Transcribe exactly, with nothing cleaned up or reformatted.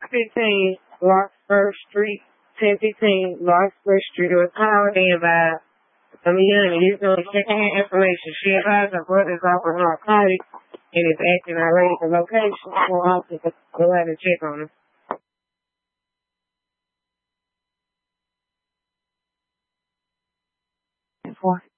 fifteen Larkspur Street, ten fifteen Larkspur Street. It was called in by a young and he's doing secondhand information. She advised her brother's off of narcotics and is acting irate at the location. So I'll have to go ahead and check on him. Four.